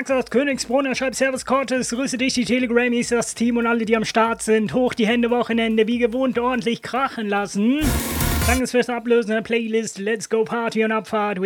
Max aus Königsbrunn, er schreibt Servus Cortes, grüße dich, die Telegrammies, das Team und alle, die am Start sind. Hoch die Hände, Wochenende, wie gewohnt ordentlich krachen lassen. Danke fürs Ablösen der Playlist, let's go Party und Abfahrt.